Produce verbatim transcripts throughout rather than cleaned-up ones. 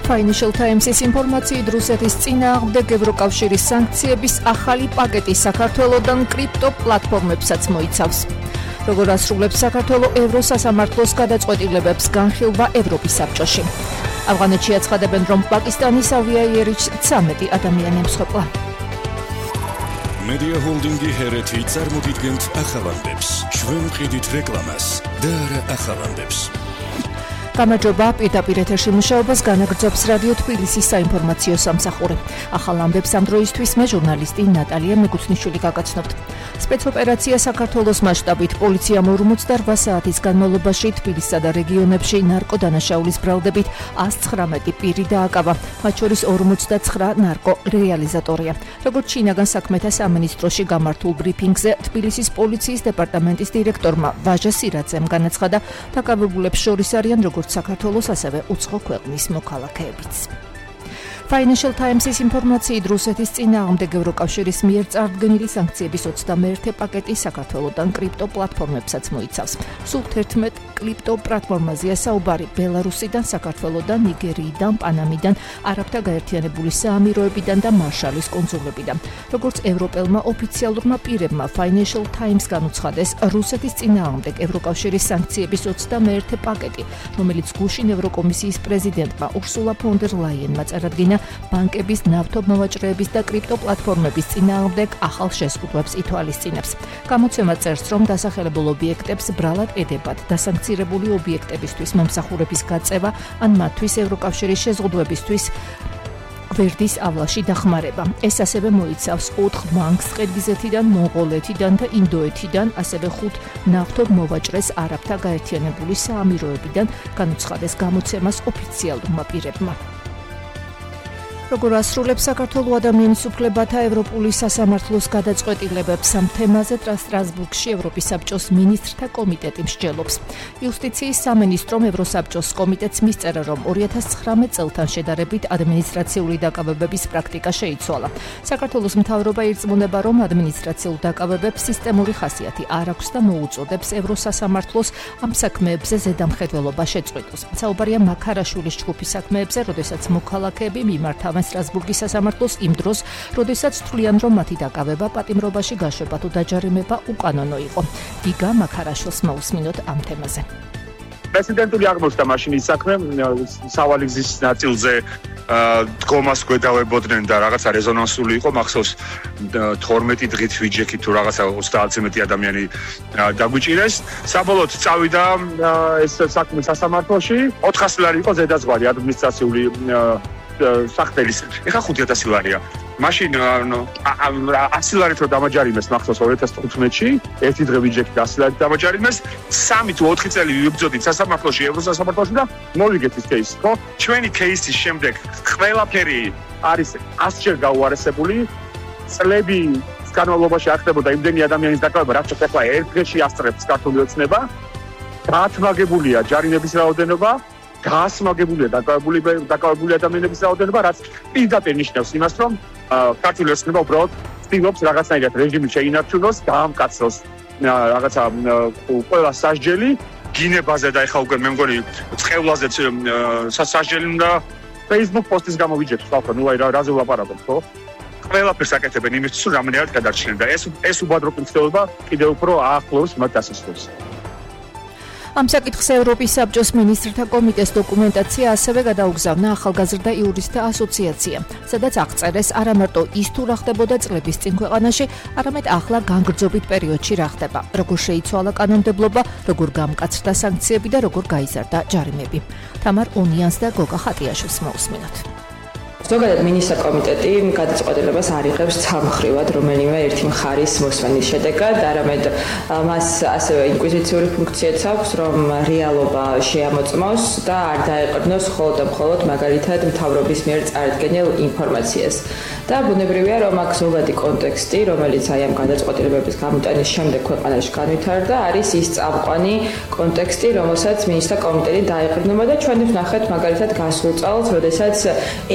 Financial Times-ის ინფორმაციით რუსეთის წინააღმდეგ ევროკავშირის სანქციების ახალი პაკეტი საქართველოდან კრიპტო პლატფორმებსაც მოიცავს. Როგორ ასრულებს საქართველო ევროსასამართლოს გადაწყვეტილებებს განხილვა ევროპის საბჭოში. ავღანეთში აცხადებენ, რომ პაკისტანის ავიაიერით ცამეტი ადამიანი ემსხვერპლა. Media Holding-ი ჰერეთი წარმოგიდგენთ ახალამდებს. ჩვენ ვყიდით რეკლამას და არა ახალამდებს. გამარჯობა, პირდაპირ ეთერში მუშაობას განაგრძობს რადიო თბილისის საინფორმაციო სამსახური. ახალ ამბებს ამ დროისთვის მე ჟურნალისტი ნატალია მეგუცნიშვილი გაგაცნობთ. სპეცოპერაცია საქართველოს მასშტაბით პოლიციამ ორმოცდაოთხ საათის განმავლობაში თბილისსა და რეგიონებში ნარკოდანაშაულის ბრალდებით ას ცხრამეტი პირი დააკავა, მათ შორის ორმოცდაცხრა ნარკო რეალიზატორია. როგორც შინაგან საქმეთა სამინისტროში გამართულ ბრიფინგზე თბილისის პოლიციის დეპარტამენტის დირექტორმა ვაჟა სირაძემ განაცხადა, დაკავებულებს შორის არიან როგორც საქართველოს, ასევე უცხო ქვეყნის მოქალაქეებიც. Financial Times-ის ინფორმაციით რუსეთის წინააღმდეგ ევროკავშირის მიერ წარდგენილი სანქციების ოცდამეერთე პაკეტი საქართველოდან კრიპტო პლატფორმებსაც მოიცავს. სულ თერთმეტ კრიპტო პლატფორმაზეა საუბარი ბელარუსიდან, საქართველოდან, ნიგერიიდან, პანამიდან, არაბთა გაერთიანებული საამიროებიდან და მარშალის კუნძულებიდან. როგორც ევროპელმა ოფიციალურმა პირებმა Financial Times განუცხადეს, რუსეთის წინააღმდეგ ევროკავშირის სანქციების ოცდამეერთე პაკეტი, რომელიც გუშინ ევროკომისიის პრეზიდენტმა ურსულა ფონ დერ ლაიენმა წარადგინა, ბანკების, ნავთობმოვაჭრეების და კრიპტო პლატფორმების წინააღმდეგ ახალ შეზღუდვებს ითვალისწინებს. გამოცემა წერს, რომ დასახელებულ ობიექტებს ბრალად ედებათ დასანქცირებული ობიექტებისთვის მომსახურების გაწევა ან მათთვის ევროკავშირის შეზღუდვებისთვის გვერდისავლაში დახმარება. ეს ასევე მოიცავს ოთხ ბანკს ყირგიზეთიდან, მონღოლეთიდან და ინდოეთიდან, ასევე ხუთ ნავთობმოვაჭრეს არაბთა გაერთიანებული საამიროებიდან, განუცხადეს გამოცემას ოფიციალურმა პირებმა. როგორ ასრულებს საქართველო ადამიანის უფლებათა ევროპული სასამართლოს გადაწყვეტილებებს ამ თემაზე სტრასბურგში ევროპის საბჭოს მინისტრთა კომიტეტი მსჯელობს. იუსტიციის სამინისტრომ ევროსაბჭოს კომიტეტს მისწერა, რომ ორი ათას ცხრამეტ წელთან შედარებით ადმინისტრაციული დაკავებების პრაქტიკა შეიცვალა. საქართველოს მთავრობა ირწმუნება, რომ ადმინისტრაციულ დაკავებებს სისტემური ხასიათი არ აქვს და მოუწოდებს ევროსასამართლოს ამ საქმეებზე ზედამხედველობა შეწყვეტოს. საუბარია მაქარაშვილის ჯგუფის საქმეებზე, როდესაც მოქალაქეები მიმართავენ სტრასბურგის სასამართლოს იმ დროს, როდესაც თვლიან, რომ მათი დაკავება, პატიმრობაში გაშვება თუ დაჯარიმება უკანონო იყო. გიგა მაქარაშვილს მოусმინოთ ამ თემაზე. პრეზიდენტული აღმოჩნდა მაშინ ის საქმე, სავალი გზის ნაწილზე დგომას გვედავებოდნენ და რაღაცა რეზონანსული იყო, მახსოვს თორმეტი დღით ვიჯექი თუ რაღაცა ოცდაათზე მეტი ადამიანი დაგვიჭირეს. საბოლოოდ წავიდა ეს საქმე სასამართლოში, ოთხასი ლარი იყო ზედაზღვარი ადმინისტრაციული სახტელის. ეხა ხუთი ათასი ლარია. მაშინ ასი ლარით რო დამაჯარიმეს მახსოვს ორი ათას თხუთმეტში, ერთი დღე ვიჯექით ასი ლარით დამაჯარიმეს, სამი თუ ოთხი წელი ვიბრძოდით სასამართლოში, ევროსასამართლოში და მოვიგეთ ის кейსი, ხო? ჩვენი кейსის შემდეგ ყველაფერი არის ასჯერ გაუარესებული. წლები განმავლობაში ახდებოდა იმდენი ადამიანის დაკავება, რაც ახლა ერთ დღეში ასწრებს ქართული ოცნება. გაათმაგებულია ჯარიმების რაოდენობა. გაასმაგებულია დაკავებული დაკავებული ადამიანების რაოდენობა, რაც პირდაპირ ნიშნავს იმას, რომ ქართული ოცნება უბრალოდ ცდილობს რაღაცნაირად რეჟიმი შეინარჩუნოს, გაამკაცოს რაღაცა ყველა სასჯელი გინებაზე და ეხა უკვე მე მგონი წყევლაზეც სასჯელი უნდა Facebook პოსტის გამოვიჯექს, ხო, ნუ აი რაზე ვლაპარაკობ, ხო? ყველაფერს აკეთებენ იმისთვის, რომ რამენერად გადარჩნენ და ეს ეს უბადრო კითხულობა კიდევ უფრო აახლოვებს მათ დასასრულს. ამ საკითხს ევროპის საბჭოს მინისტრთა კომიტეტის დოკუმენტაცია ასევე გადაუგზავნა ახალგაზრდა იურისტთა ასოციაცია, სადაც აღწერეს არა მარტო ის თუ რა ხდებოდა წლების წინ ქვეყანაში, არამედ ახლა განგრძობით პერიოდში რა ხდება, როგორ შეიცვალა კანონმდებლობა, როგორ გამკაცრდა სანქციები და როგორ გაიზარდა ჯარიმები. თამარ ონიანს და გოგა ხატიაშვილს მოусმინოთ. ზოგადად მინისტრთა კომიტეტი გადაწყვეტილებას არ იღებს ცალმხრივად რომელიმე ერთი მხარის მოსმენის შედეგად, არამედ მას ასევე ინკვიზიციური ფუნქციაც აქვს, რომ რეალობა შეამოწმოს და არ დაეყრდნოს მხოლოდ და მხოლოდ მაგალითად მთავრობის მიერ წარდგენილ ინფორმაციას. და ბუნებრივია, რომ აქ ზოგადი კონტექსტი, რომელიც აი ამ გადაწყვეტილებების გამოტანის შემდეგ ქვეყანაში განვითარდა, არის ის წამყვანი კონტექსტი, რომელსაც მინისტრთა კომიტეტი დაეყრდნობა და ჩვენ ვნახეთ მაგალითად გასულ წელს, როდესაც ეს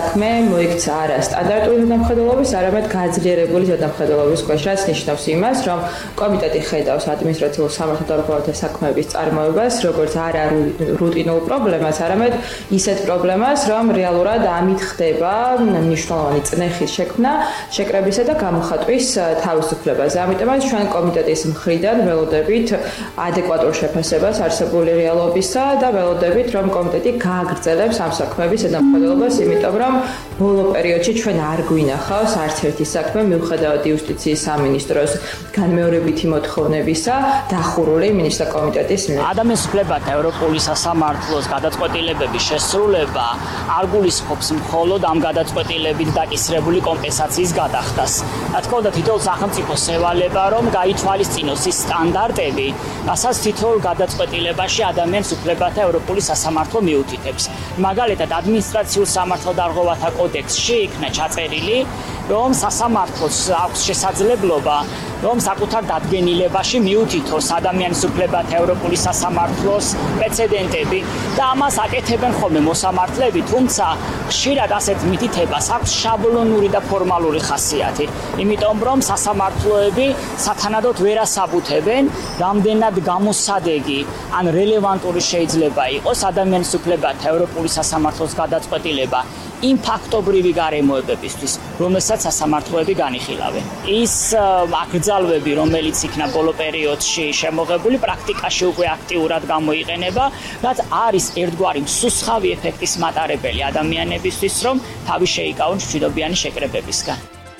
საქმე მოიქცა არა სტანდარტული ზედამხედველობის, არამედ გაძლიერებული ზედამხედველობის ქვეშ, რაც ნიშნავს იმას, რომ კომიტეტი ხედავს ადმინისტრაციულ სამართალდამხმართა საქმეების წარმოებას, როგორც არა რუტინულ პრობლემას, არამედ ისეთ პრობლემას, რომ რეალურად ამით ხდება მნიშვნელოვანი წნეხის შექმნა, შეკრებისა და გამოხატვის თავისუფლებაზე. ამიტომაც ჩვენ კომიტეტის მხრიდან ველოდებით ადეკვატურ შეფასებას არსებული რეალობისა და ველოდებით, რომ კომიტეტი გააგრძელებს ამ საქმეების ზედამხედველობას, იმიტომ რომ ბოლო პერიოდში ჩვენ არ გვინახავს არც ერთი საქმე მიუხედავად იუსტიციის სამინისტროს განმეორებითი მოთხოვნებისა დახურული მინისტრთა კომიტეტის მიერ. ადამიანის უფლებათა ევროპული სასამართლოს გადაწყვეტილებების შესრულება არ გულისხმობს მხოლოდ ამ გადაწყვეტილებით დაკისრებული კომპენსაციის გადახდას. რა თქმა უნდა, თითოეულ სახელმწიფოს ევალება, რომ გაითვალისწინოს ის სტანდარტები, რასაც თითოეულ გადაწყვეტილებაში ადამიანის უფლებათა ევროპული სასამართლო მიუთითებს. მაგალითად, ადმინისტრაციულ სამართალდარღვევათა კოდექსში იქნა ჩაწერილი, რომ სასამართლოს აქვს შესაძლებლობა, რომ საკუთარ დადგენილებაში მიუთითოს ადამიანის უფლებათა ევროპული სასამართლოს პრეცედენტები და ამას აკეთებენ ხოლმე მოსამართლეები, თუმცა ხშირად ასეთ მითითებას აქვს შაბლონური და ფორმალური ხასიათი, იმიტომ რომ სასამართლოები სათანადოდ ვერ ასაბუთებენ, რამდენად გამოსადეგი ან რელევანტური შეიძლება იყოს ადამიანის უფლებათა ევროპული სასამართლოს გადაწყვეტილება იმ ფაქტობრივი გარემოებებისთვის, რომელსაც სასამართლოები განიხილავენ. ის აკრძალვები, რომელიც იქნა ბოლო პერიოდში შემოღებული, პრაქტიკაში უკვე აქტიურად გამოიყენება, რაც არის ერთგვარი მსუსხავი ეფექტის მატარებელი ადამიანებისთვის, რომ თავი შეიკავონ მშვიდობიანი შეკრებებისგან.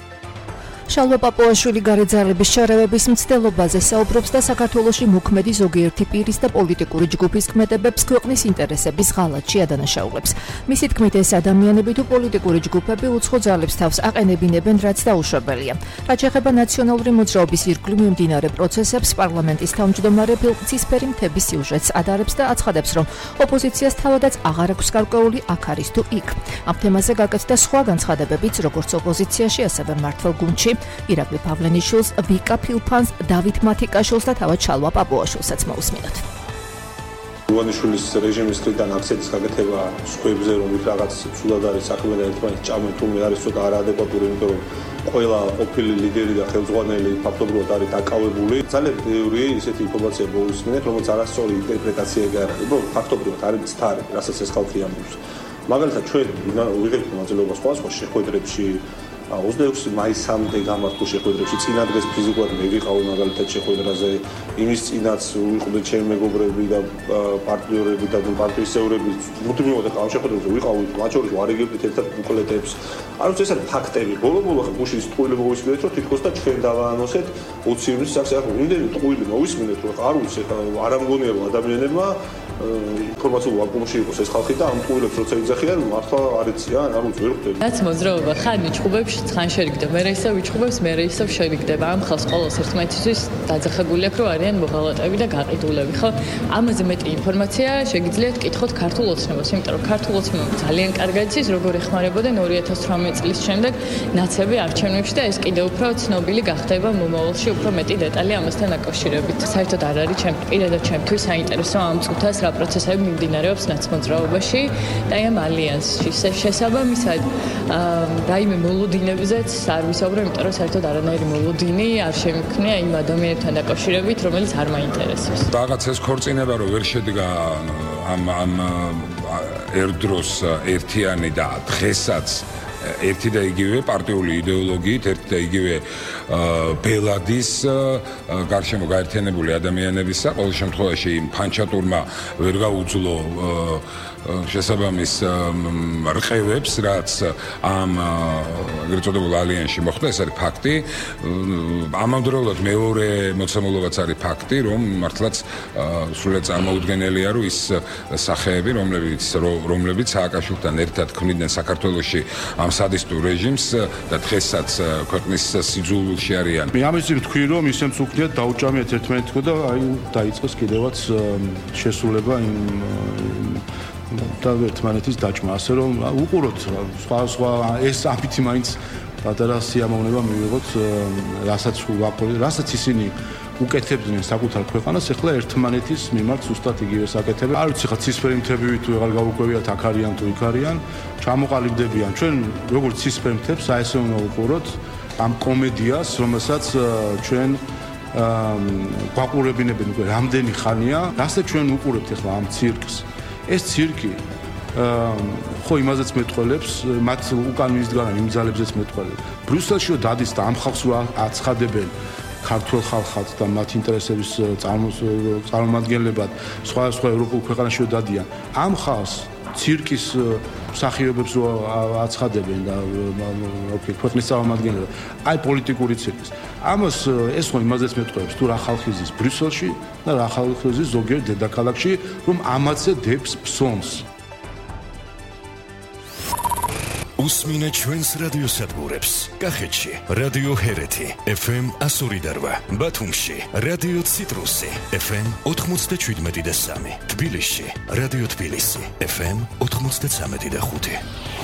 შალვა პაპუაშვილი გარეძალების შერევების მცდელობაზე საუბრობს და საქართველოში მოქმედი ზოგიერთი პირის და პოლიტიკური ჯგუფის ქმედებებს ქვეყნის ინტერესების ღალატში ადანაშაულებს. მისი თქმით, ეს ადამიანები თუ პოლიტიკური ჯგუფები უცხო ძალებს თავს აყენებინებენ, რაც დაუშვებელია. რაც ეხება ნაციონალური მოძრაობის ირგვლივ მიმდინარე პროცესებს, პარლამენტის თავმჯდომარე ფილმცისფერი მთების სიუჟეტს ადარებს და აცხადებს, რომ ოპოზიციას თავადაც აღარ აქვს გარკვეული აქ არის თუ იქ. ამ თემაზე გაკეთდა სხვა განცხადებებიც, როგორც ოპოზიციაში, ასევე მმართველ გუნდში. ირაკლი პავლენიშვილს, ვიკა ფილფანს, დავით მათიკაშვილს და თავად შალვა პაპუაშვილსაც მოусმინოთ. ივანიშვილის რეჟიმის მხრიდან აქცენტის გაკეთება სხვებზე, რომ იქ რაღაც სულად არის საქმე და ერთმანეთს ჭამენ, თუმცა არის ცოტა არაადეკვატური, იმიტომ რომ ყველა ყოფილი ლიდერი და ხელმძღვანელი ფაქტობრივად არის დაკავებული. ძალიან ბევრი ისეთი ინფორმაცია მოვისმინეთ, რომელიც არასწორი ინტერპრეტაცია გარაღი. უბრალოდ ფაქტობრივად არის ცთარი, რასაც ეს ხალხი ამბობს. მაგალითად, ჩვენ ვიღებთ მონაწილეობა სხვა სხვა შეხვედრებში, ოცდაექვსი მაისამდე გამართულ შეხვედრებში, წინა დღეს ფიზიკურად მე ვიყავი მაგალითად შეხვედრაზე, იმის წინაც ვიყვნენ ჩემი მეგობრები და პარტნიორები და პარტიის წევრები, მუდმივად ამ შეხვედრებზე ვიყავი, მათ შორის ვარიგებდით ერთად ბუკლეტებს. არ ვიცი, ეს არის ფაქტები. ბოლო-ბოლო გუშინ ტყუილი მოვისმინეთ, რომ თითქოს და ჩვენ დავაანონსეთ ოცი ივნისს აქ იმდენი ტყუილი მოვისმინეთ, რომ არ ვიცი, არ ამგონია რომ ადამიანებმა ინფორმაციულ ვაკუუმში იყოს ეს ხალხი და ამ ტყუილებს როცა იძახიან, მართლა არ იციან, არ ვიცი, ვერ ხვდები. რაც მოძრაობა ხან იჭუბებს, ხან შერიგდება, მე ისევ იჭუბებს, მე ისევ შერიგდება. ამ ხალხს ყოველს ერთმანეთისთვის დაძახებული აქვს, რომ არიან მოღალატეები და გაყიდულები, ხო? ამაზე მეტი ინფორმაცია შეგიძლიათ კითხოთ ქართულ ოცნებას, იმიტომ რომ ქართულ ოცნება ძალიან კარგად იცის, როგორ ეხმარებოდნენ ორი ათას ცხრამეტ წლის შემდეგ ნაცები არჩევნებში და ეს კიდევ უფრო ცნობილი გახდება მომავალში, უფრო მეტი დეტალი ამასთან დაკავშირებით. საერთოდ არ არის ჩემ პირადად ჩემთვის საინტერესო ამ წუთას რა პროცესები მიმდინარეობს ნაცმოძრაობაში და ამ ალიანსში. შესაბამისად, რაიმე მოლოდინებზეც არ ვისაუბრე, იმიტომ რომ საერთოდ არანაირი მოლოდინი არ შემიქმნია იმ ადამიანებთან დაკავშირებით, რომელიც არ მაინტერესებს. რაღაც ეს ქორწინება რომ ვერ შედგა ამ ამ ერთდროს ერთიანი და დღესაც ერთი და იგივე პარტიული იდეოლოგიით, ერთი და იგივე ბელადის გარშემო გაერთიანებული ადამიანებისა, ყოველ შემთხვევაში ფანჩატურმა ვერ გაუძლო შესაბამის რყევებს, რაც ამ ეგრეთ წოდებულ ალიანსში მოხდა, ეს არის ფაქტი. ამავდროულად მეორე მოცემულობაც არის ფაქტი, რომ მართლაც სრულიად წარმოუდგენელია, რომ ის სახეები, რომლებიც რომლებიც სააკაშვილთან ერთად ქმნიდნენ საქართველოში ამ სადისტურ რეჟიმს და დღესაც ქვეყნის სიძულვილში არიან. მე ამის წინ ვთქვი, რომ ისემ უქმნიათ დაუჭამიათ ერთმანეთს და აი დაიწყოს კიდევაც შესრულება იმ და ერთმანეთის დაჭმა, ასე რომ უყუროთ სხვა სხვა ეს ამითი მაინც პატარა სიამოვნება მივიღოთ, რასაც ვაყოლი, რასაც ისინი უკეთებდნენ საკუთარ ქვეყანას, ეხლა ერთმანეთის მიმართ ზუსტად იგივე საკეთებენ. არ ვიცი, ხა ცისფერი მთები თუ აღარ გავუკვევიათ, აქ არიან თუ იქ არიან, ჩამოყალიბდებიან. ჩვენ როგორც ცისფერ მთებს აესე უნდა ვუყუროთ ამ კომედიას, რომელსაც ჩვენ გვაყურებინებენ უკვე რამდენი ხანია, რასაც ჩვენ ვუყურებთ ეხლა ამ ცირკს. ეს ცირკი ხო იმაზეც მეტყველებს, მათ უკან მისდგანან იმ ძალებზეც მეტყველებს. ბრიუსელში დადის და ამ ხალხს აცხადებენ ქართულ ხალხად და მათ ინტერესების წარმომადგენლებად სხვადასხვა ევროპულ ქვეყანაში დადიან. ამ ხალხს ცირკის მსახიობებს აცხადებენ და ქვეყნის წარმომადგენლებს, აი პოლიტიკური ცირკის. ამას ეს ხო იმაზეც მეტყველებს, თუ რა ხალხი ზის ბრიუსელში და რა ხალხი ზის ზოგიერთ დედაქალაქში, რომ ამაცე დებს ფსონს. უსმინე ჩვენს რადიოსადგურებს. კახეთში რადიო ჰერეთი ეფ ემ one oh eight, ბათუმში რადიო ციტრუსი ეფ ემ ninety-seven და three, თბილისში რადიო თბილისი ეფ ემ ninety-three და five.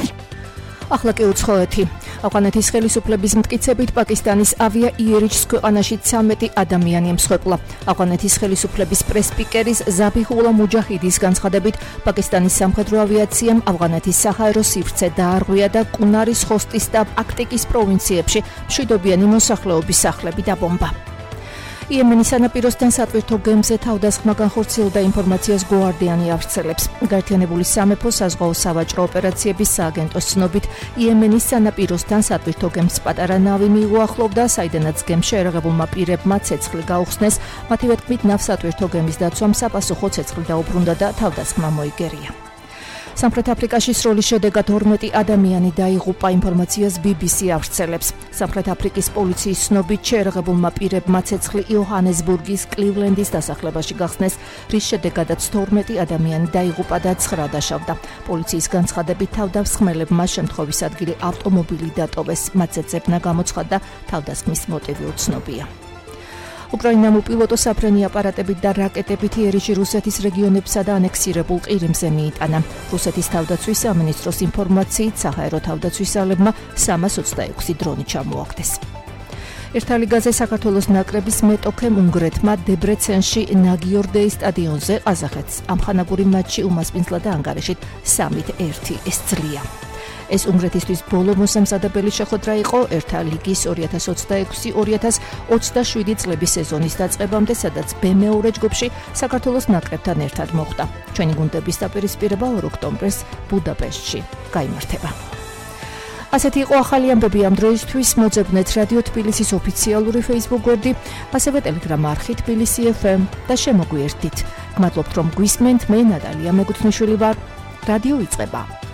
ახლა კი უცხოეთი. ავღანეთის ხელისუფლების მტკიცებით პაკისტანის ავია იერიჩს ქვეყანაში ცამეტი ადამიანი ემსხვერპლა. ავღანეთის ხელისუფლების პრეს-სპიკერის ზაბიჰულა მუჯაჰიდის განცხადებით, პაკისტანის სამხედრო ავიაციამ ავღანეთის საჰაერო სივრცე დაარღვია და კუნარის ხოსტის და აქტიკის პროვინციებში მშვიდობიანი მოსახლეობის სახლები დაბომბა. იემენის სანაპიროსთან სატვირთო გემზე თავდასხმა განხორციელდა ინფორმაციას Guardian-ი ავრცელებს. გაერთიანებული სამეფო საზღვაო სავაჭრო ოპერაციების სააგენტოს ცნობით, იემენის სანაპიროსთან სატვირთო გემს პატარა ნავი მიუახლოვდა, საიდანაც გემს შეერაღებულმა პირებმა ცეცხლი გაუხსნეს, მათივე თქმით, ნავსატვირთო გემის დაცვამ საპასუხო ცეცხლი დაუბრუნდა და თავდასხმა მოიგერია. სამხრეთ აფრიკაში სროლის შედეგად ორმეტი ადამიანი დაიღუპა, ინფორმაციას ბი ბი სი ავრცელებს. სამხრეთ აფრიკის პოლიციის ცნობით, შეერაღებულმა პირებმა ცეცხლი იოჰანესბურგის კლივლენდის დასახლებაში გახსნეს, რის შედეგადაც თორმეტი ადამიანი დაიღუპა და ცხრა დაშავდა. პოლიციის განცხადებით, თავდამსხმელებმა შემთხვევის ადგილი ავტომობილი დატოვეს, მათზე ძებნა გამოცხადდა, თავდასხმის მოტივი უცნობია. უკრაინამ უპილოტო საფრენი აპარატებით და რაკეტებით იერიჩი რუსეთის რეგიონებსა და ანექსირებულ ყირიმზე მიიტანა. რუსეთის თავდაცვის სამინისტროს ინფორმაციით, საჰაერო თავდაცვის ძალებმა სამას ოცდაექვსი დრონი ჩამოაგდეს. ერთა ლიგაზე საქართველოს ნაკრების მეტოქემ უნგრეთმა დებრეცენში ნაგიორდეის სტადიონზე ყაზახეთს ამხანაგური მატჩი უმასპინძლა და ანგარიშით სამით ერთი ესწრია. ეს უნგრეთისთვის ბოლო მოსამზადებელი შეხვედრა იყო ერთა ლიგის two thousand twenty-six two thousand twenty-seven წლების სეზონის დაწყებამდე, სადაც ბ მეორე ჯგუფში საქართველოს ნაკრებთან ერთად მოხვდა. ჩვენი გუნდების დაპირისპირება ორ ოქტომბერს ბუდაპეშტში გაიმართება. ასეთი იყო ახალი ამბები ამ დროისთვის. მოძებნეთ რადიო თბილისის ოფიციალური Facebook გვერდი, ასევე Telegram არხი თბილისი ეფ ემ და შემოგვიერთდით. გმადლობთ რომ გვისმენთ, მე ნატალია მეგუთნიშვილი ვარ. რადიო იწყება.